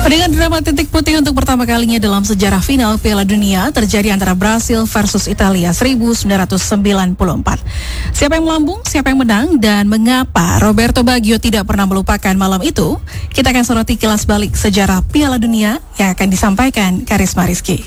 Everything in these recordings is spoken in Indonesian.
Dengan drama titik putih untuk pertama kalinya dalam sejarah final Piala Dunia terjadi antara Brasil versus Italia 1994. Siapa yang melambung, siapa yang menang, dan mengapa Roberto Baggio tidak pernah melupakan malam itu? Kita akan soroti kilas balik sejarah Piala Dunia yang akan disampaikan Karisma Rizky.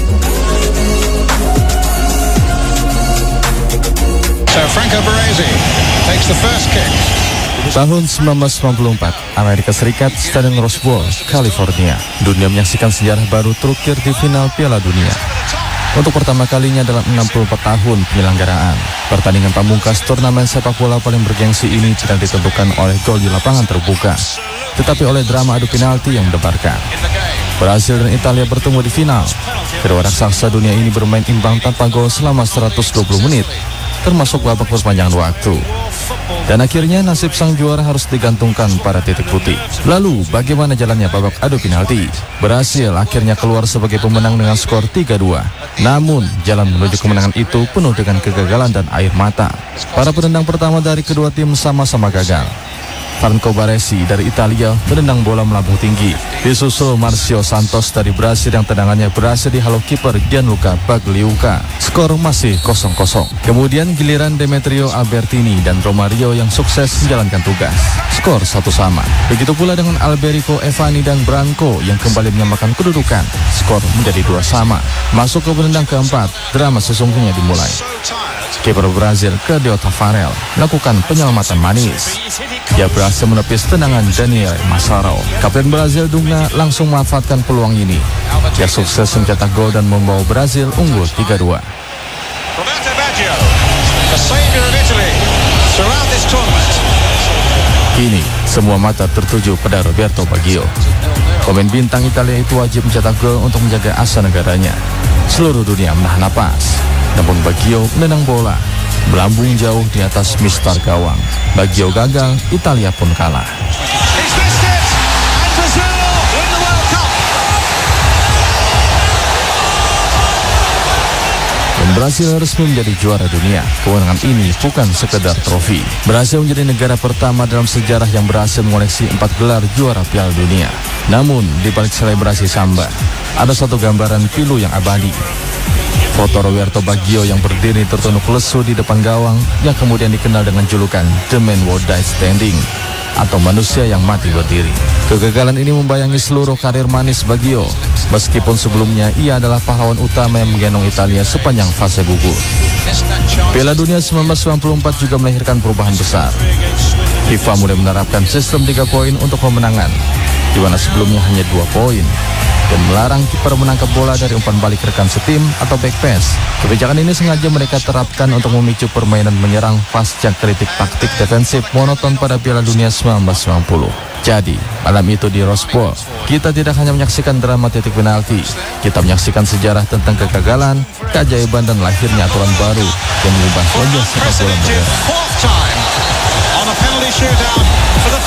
So Franco Baresi takes the first kick. Tahun 1994, Amerika Serikat, Stadion Rose Bowl, California. Dunia menyaksikan sejarah baru terukir di final Piala Dunia. Untuk pertama kalinya dalam 64 tahun penyelenggaraan, pertandingan pamungkas turnamen sepak bola paling bergengsi ini tidak ditentukan oleh gol di lapangan terbuka, tetapi oleh drama adu penalti yang mendebarkan. Brasil dan Italia bertemu di final. Kedua raksasa dunia ini bermain imbang tanpa gol selama 120 menit, termasuk babak perpanjangan waktu. Dan akhirnya nasib sang juara harus digantungkan pada titik putih. Lalu bagaimana jalannya babak adu penalti? Brasil akhirnya keluar sebagai pemenang dengan skor 3-2. Namun jalan menuju kemenangan itu penuh dengan kegagalan dan air mata. Para penendang pertama dari kedua tim sama-sama gagal. Franco Baresi dari Italia menendang bola melambung tinggi, disusul Marcio Santos dari Brasil yang tendangannya berhasil dihalau kiper Gianluca Bagliuca. Skor masih 0-0. Kemudian giliran Demetrio Albertini dan Romario yang sukses menjalankan tugas. Skor 1-1. Begitu pula dengan Alberico Evani dan Branco yang kembali menyamakan kedudukan. Skor menjadi 2-2. Masuk ke penendang keempat, drama sesungguhnya dimulai. Kiper Brasil Claudio Tavares melakukan penyelamatan manis. Dia berhasil menepis tendangan Daniel Massaro. Kapten Brasil Dunga langsung memanfaatkan peluang ini. Dia sukses mencetak gol dan membawa Brasil unggul 3-2. Roberto Baggio, the savior of Italy throughout this tournament. Kini semua mata tertuju pada Roberto Baggio. Pemain bintang Italia itu wajib mencetak gol untuk menjaga asa negaranya. Seluruh dunia menahan napas. Namun Baggio menendang bola melambung jauh di atas mistar gawang. Baggio gagal, Italia pun kalah. Dan Brasil resmi menjadi juara dunia. Kemenangan ini bukan sekedar trofi. Brasil menjadi negara pertama dalam sejarah yang berhasil mengoleksi 4 gelar juara Piala Dunia. Namun di balik selebrasi samba, ada satu gambaran pilu yang abadi. Foto Roberto Baggio yang berdiri tertunduk lesu di depan gawang yang kemudian dikenal dengan julukan The Man Who Died Standing atau manusia yang mati berdiri. Kegagalan ini membayangi seluruh karir manis Baggio, meskipun sebelumnya ia adalah pahlawan utama yang menggendong Italia sepanjang fase gugur. Piala Dunia 1994 juga melahirkan perubahan besar. FIFA mulai menerapkan sistem 3 poin untuk kemenangan, di mana sebelumnya hanya 2 poin, dan melarang kiper menangkap bola dari umpan balik rekan setim atau back pass. Kebijakan ini sengaja mereka terapkan untuk memicu permainan menyerang pasca kritik taktik defensif monoton pada Piala Dunia 1990. Jadi, malam itu di Rose Bowl, kita tidak hanya menyaksikan drama titik penalti, kita menyaksikan sejarah tentang kegagalan, keajaiban, dan lahirnya aturan baru yang mengubah wajah sepak bola modern.